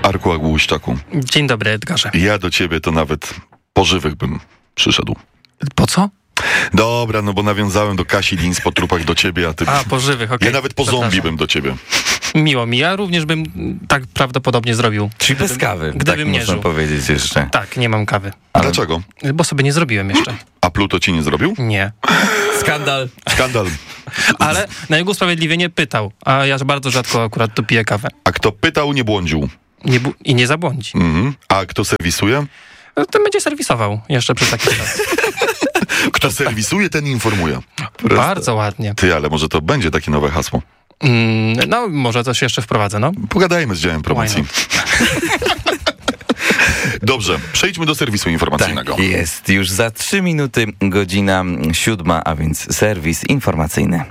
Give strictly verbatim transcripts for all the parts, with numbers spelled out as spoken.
Arku Aguściaku. Dzień dobry, Edgarze. Ja do ciebie to nawet po żywych bym przyszedł. Po co? Dobra, no bo nawiązałem do Kasi Lins po trupach do ciebie, a ty... A, po żywych, okej. Ja nawet po zombie bym do ciebie. Miło mi, ja również bym tak prawdopodobnie zrobił. Czyli bez kawy, Gdybym tak nie można żył. powiedzieć jeszcze. Tak, nie mam kawy. A dlaczego? Bo sobie nie zrobiłem jeszcze. A Pluto ci nie zrobił? Nie. Skandal. Skandal. Ale na jego usprawiedliwienie pytał, a ja bardzo rzadko akurat tu piję kawę. A kto pytał, nie błądził. Nie bu- I nie zabłądzi. Mhm. A kto serwisuje? Ten będzie serwisował jeszcze przez taki czas. Kto serwisuje, ten informuje. Bardzo ładnie. Ty, ale może to będzie takie nowe hasło. Mm, no, może coś jeszcze wprowadzę, no. Pogadajmy z działem promocji. Why Dobrze, przejdźmy do serwisu informacyjnego. Tak jest. Już za trzy minuty godzina siódma, a więc serwis informacyjny.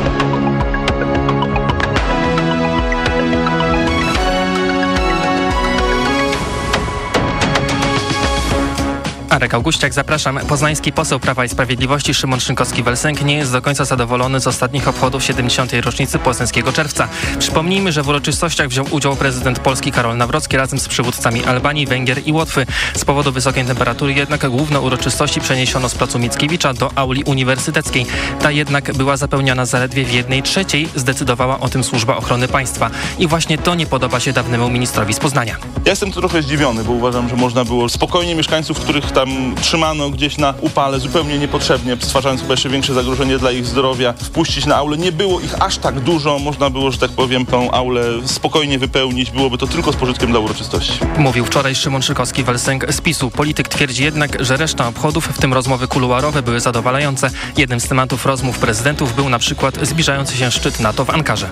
Arek Augustiak, zapraszam. Poznański poseł Prawa i Sprawiedliwości Szymon Szynkowski-Welsenk nie jest do końca zadowolony z ostatnich obchodów siedemdziesiątej rocznicy poznańskiego czerwca. Przypomnijmy, że w uroczystościach wziął udział prezydent Polski Karol Nawrocki razem z przywódcami Albanii, Węgier i Łotwy. Z powodu wysokiej temperatury jednak główne uroczystości przeniesiono z placu Mickiewicza do auli uniwersyteckiej. Ta jednak była zapełniona zaledwie w jednej trzeciej. Zdecydowała o tym Służba Ochrony Państwa. I właśnie to nie podoba się dawnemu ministrowi z Poznania. Ja jestem trochę zdziwiony, bo uważam, że można było spokojnie mieszkańców, których tam trzymano gdzieś na upale, zupełnie niepotrzebnie, stwarzając chyba jeszcze większe zagrożenie dla ich zdrowia, wpuścić na aulę. Nie było ich aż tak dużo, można było, że tak powiem, tą aulę spokojnie wypełnić. Byłoby to tylko z pożytkiem dla uroczystości. Mówił wczoraj Szymon Szynkowski-Welsenk z PiSu. Polityk twierdzi jednak, że reszta obchodów, w tym rozmowy kuluarowe, były zadowalające. Jednym z tematów rozmów prezydentów był na przykład zbliżający się szczyt NATO w Ankarze.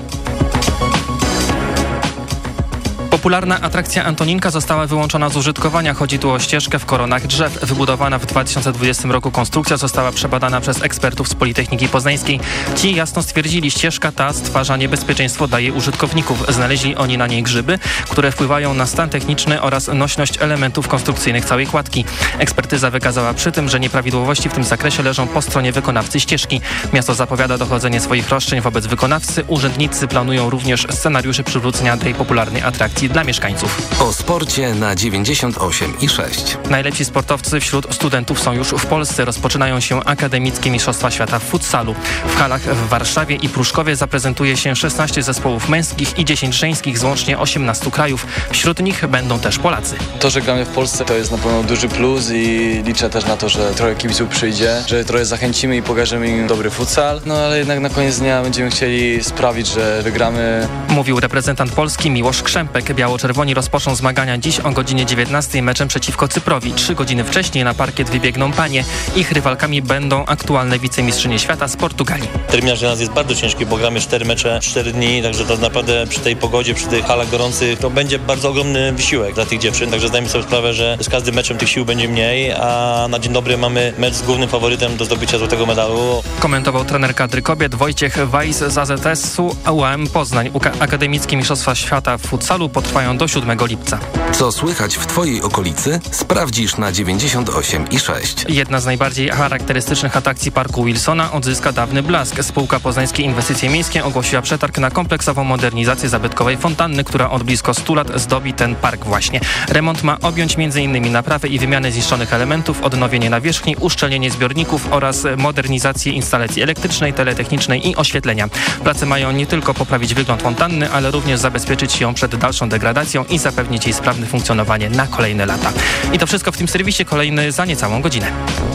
Popularna atrakcja Antoninka została wyłączona z użytkowania. Chodzi tu o ścieżkę w koronach drzew. Wybudowana w dwa tysiące dwudziestym roku konstrukcja została przebadana przez ekspertów z Politechniki Poznańskiej. Ci jasno stwierdzili, ścieżka ta stwarza niebezpieczeństwo dla jej użytkowników. Znaleźli oni na niej grzyby, które wpływają na stan techniczny oraz nośność elementów konstrukcyjnych całej kładki. Ekspertyza wykazała przy tym, że nieprawidłowości w tym zakresie leżą po stronie wykonawcy ścieżki. Miasto zapowiada dochodzenie swoich roszczeń wobec wykonawcy. Urzędnicy planują również scenariusze przywrócenia tej popularnej atrakcji dla mieszkańców. O sporcie na dziewięćdziesiąt osiem i sześć. Najlepsi sportowcy wśród studentów są już w Polsce. Rozpoczynają się akademickie mistrzostwa świata w futsalu. W halach w Warszawie i Pruszkowie zaprezentuje się szesnaście zespołów męskich i dziesięć żeńskich z łącznie osiemnastu krajów. Wśród nich będą też Polacy. To, że gramy w Polsce, to jest na pewno duży plus i liczę też na to, że trochę kibiców przyjdzie, że trochę zachęcimy i pokażemy im dobry futsal. No ale jednak na koniec dnia będziemy chcieli sprawić, że wygramy. Mówił reprezentant Polski Miłosz Krzępek. Biało-czerwoni rozpoczą zmagania dziś o godzinie dziewiętnastej meczem przeciwko Cyprowi. Trzy godziny wcześniej na parkiet wybiegną panie. Ich rywalkami będą aktualne wicemistrzynie świata z Portugalii. Terminarz dla nas jest bardzo ciężki, bo gramy cztery mecze, cztery dni, także to naprawdę przy tej pogodzie, przy tych halach gorących, to będzie bardzo ogromny wysiłek dla tych dziewczyn, także zdajemy sobie sprawę, że z każdym meczem tych sił będzie mniej, a na dzień dobry mamy mecz z głównym faworytem do zdobycia złotego medalu. Komentował trener kadry kobiet Wojciech Weiss z A Z S-u U A M Poznań. Akademickie mistrzostwa świata w futsalu potrwają do siódmego lipca. Co słychać w Twojej okolicy? Sprawdzisz na dziewięćdziesiąt osiem i sześć. Jedna z najbardziej charakterystycznych atrakcji parku Wilsona odzyska dawny blask. Spółka Poznańskie Inwestycje Miejskie ogłosiła przetarg na kompleksową modernizację zabytkowej fontanny, która od blisko stu lat zdobi ten park właśnie. Remont ma objąć m.in. naprawę i wymianę zniszczonych elementów, odnowienie nawierzchni, uszczelnienie zbiorników oraz modernizację instalacji elektrycznej, teletechnicznej i oświetlenia. Prace mają nie tylko poprawić wygląd fontanny, ale również zabezpieczyć ją przed dalszą degradacją i zapewnić jej sprawne funkcjonowanie na kolejne lata. I to wszystko w tym serwisie, kolejny za niecałą godzinę.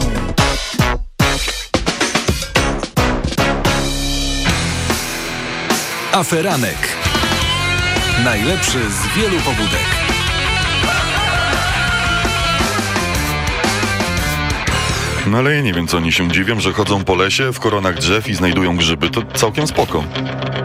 Aferanek. Najlepszy z wielu pobudek. No ale ja nie wiem, co oni się dziwią, że chodzą po lesie w koronach drzew i znajdują grzyby. To całkiem spoko.